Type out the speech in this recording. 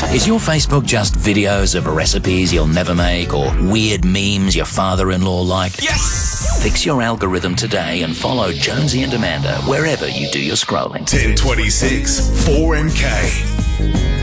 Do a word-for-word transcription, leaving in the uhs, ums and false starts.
Is your Facebook just videos of recipes you'll never make or weird memes your father-in-law like? Yes! Fix your algorithm today and follow Jonesy and Amanda wherever you do your scrolling. ten twenty-six, four M K.